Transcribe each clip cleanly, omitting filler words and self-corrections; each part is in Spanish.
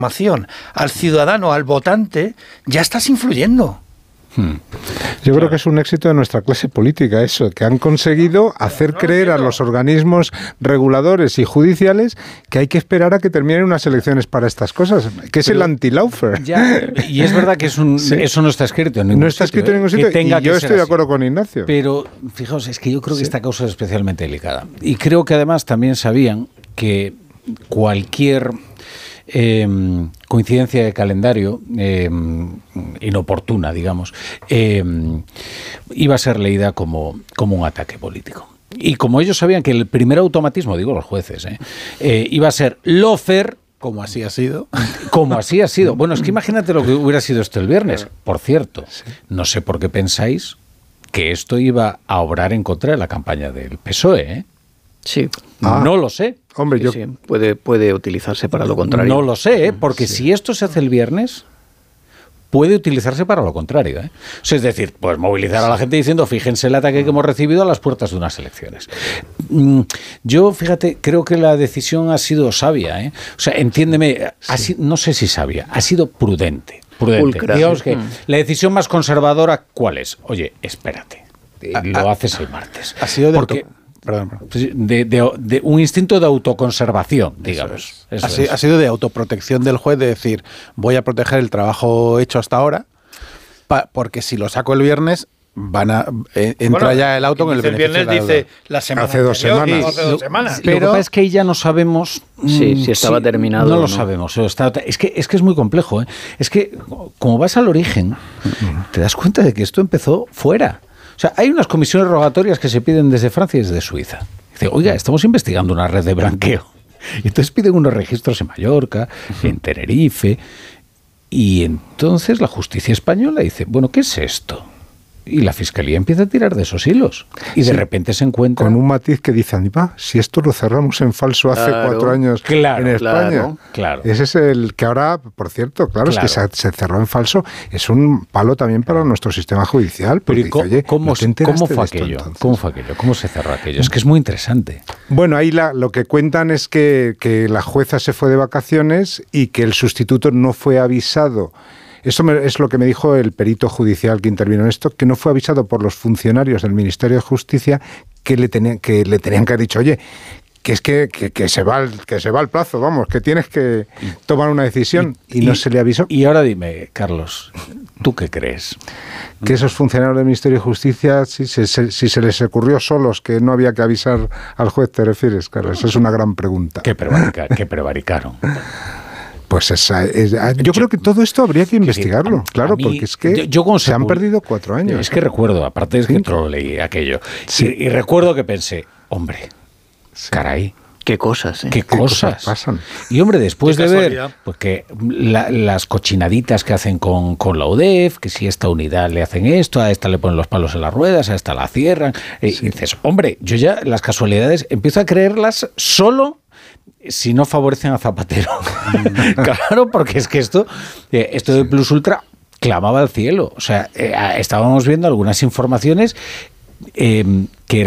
al ciudadano, al votante, ya estás influyendo. Yo creo que es un éxito de nuestra clase política eso, que han conseguido hacer creer a los organismos reguladores y judiciales que hay que esperar a que terminen unas elecciones para estas cosas, que es el anti-lawfare. Y es verdad que eso no está escrito en ningún sitio. No está escrito en ningún sitio, y yo estoy de acuerdo con Ignacio. Pero, fijaos, es que yo creo que esta causa es especialmente delicada. Y creo que además también sabían que cualquier coincidencia de calendario inoportuna, digamos, iba a ser leída como un ataque político. Y como ellos sabían que el primer automatismo, digo los jueces, iba a ser lawfare, como así ha sido. Como así ha sido. Bueno, es que imagínate lo que hubiera sido esto el viernes. Por cierto, no sé por qué pensáis que esto iba a obrar en contra de la campaña del PSOE, ¿eh? Sí. No lo sé. Hombre, sí, puede utilizarse para lo contrario. No lo sé, porque si esto se hace el viernes, puede utilizarse para lo contrario, ¿eh? O sea, es decir, pues movilizar a la gente diciendo, fíjense el ataque que hemos recibido a las puertas de unas elecciones. Yo, fíjate, creo que la decisión ha sido sabia, ¿eh? O sea, entiéndeme, no sé si sabia, ha sido prudente. Pulcra. Digamos que la decisión más conservadora, ¿cuál es? Oye, espérate, lo haces el martes. Ha sido porque de un instinto de autoconservación, digamos. Ha sido de autoprotección del juez, de decir, voy a proteger el trabajo hecho hasta ahora, porque si lo saco el viernes, entra ya el auto con el beneficio viernes de la dice la semana hace 2 semanas. Pero lo que pasa es que ahí ya no sabemos si estaba terminado. No lo sabemos. Es que es muy complejo, ¿eh? Es que como vas al origen, te das cuenta de que esto empezó fuera. O sea, hay unas comisiones rogatorias que se piden desde Francia y desde Suiza. Dice, oiga, estamos investigando una red de blanqueo. Y entonces piden unos registros en Mallorca, en Tenerife. Y entonces la justicia española dice, bueno, ¿qué es esto? Y la Fiscalía empieza a tirar de esos hilos. Y de repente se encuentra... Con un matiz que dicen, si esto lo cerramos en falso hace 4 años en España. Claro. Ese es el que ahora, por cierto, es que se cerró en falso. Es un palo también para nuestro sistema judicial. Pero dice, oye, ¿cómo fue aquello? ¿Cómo fue aquello? ¿Cómo se cerró aquello? Es que es muy interesante. Bueno, ahí lo que cuentan es que la jueza se fue de vacaciones y que el sustituto no fue avisado. Eso es lo que me dijo el perito judicial que intervino en esto, que no fue avisado por los funcionarios del Ministerio de Justicia que le tenían que haber dicho, oye, que es que se va el plazo, vamos, que tienes que tomar una decisión y no se le avisó. Y ahora dime, Carlos, ¿tú qué crees? Que esos funcionarios del Ministerio de Justicia, si se les ocurrió solos que no había que avisar al juez, ¿te refieres, Carlos? Esa es una gran pregunta. Que prevaricaron. Pues yo creo que todo esto habría que investigarlo, claro, porque es que se han perdido 4 años. Es que recuerdo, aparte es que lo leí aquello, y recuerdo que pensé, hombre, caray, qué cosas, qué cosas pasan. Y hombre, después de ver pues, que las cochinaditas que hacen con la UDEF, que si a esta unidad le hacen esto, a esta le ponen los palos en las ruedas, a esta la cierran, y dices, hombre, yo ya las casualidades empiezo a creerlas solo si no favorecen a Zapatero. Claro, porque es que esto de Plus Ultra clamaba al cielo. O sea, estábamos viendo algunas informaciones que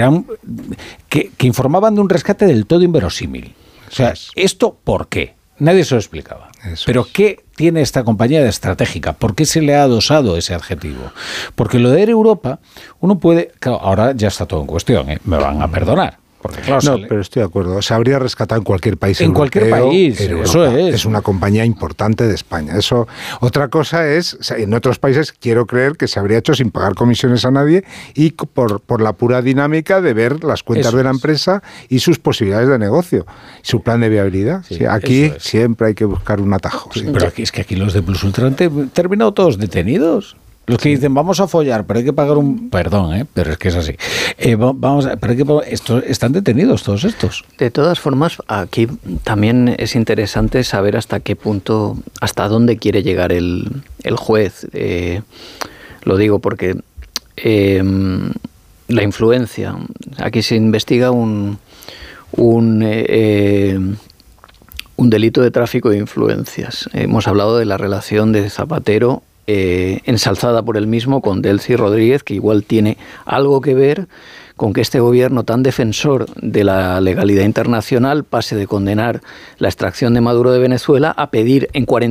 informaban de un rescate del todo inverosímil. O sea, ¿esto por qué? Nadie se lo explicaba. Pero ¿qué tiene esta compañía de estratégica? ¿Por qué se le ha adosado ese adjetivo? Porque lo de Air Europa, uno puede... Claro, ahora ya está todo en cuestión, me van a perdonar. Porque, claro, pero estoy de acuerdo. Se habría rescatado en cualquier país europeo. En cualquier país, eso es. Es una compañía importante de España. Eso. Otra cosa es, en otros países quiero creer que se habría hecho sin pagar comisiones a nadie y por la pura dinámica de ver las cuentas de la empresa y sus posibilidades de negocio, su plan de viabilidad. Sí, aquí siempre hay que buscar un atajo. Sí, pero es que aquí los de Plus Ultra han terminado todos detenidos. Los que dicen, vamos a follar, pero hay que pagar un... Perdón, pero es que es así. Están detenidos todos estos. De todas formas, aquí también es interesante saber hasta qué punto, hasta dónde quiere llegar el juez. Lo digo porque la influencia... Aquí se investiga un delito de tráfico de influencias. Hemos hablado de la relación de Zapatero ensalzada por él mismo con Delcy Rodríguez, que igual tiene algo que ver con que este gobierno tan defensor de la legalidad internacional pase de condenar la extracción de Maduro de Venezuela a pedir en 40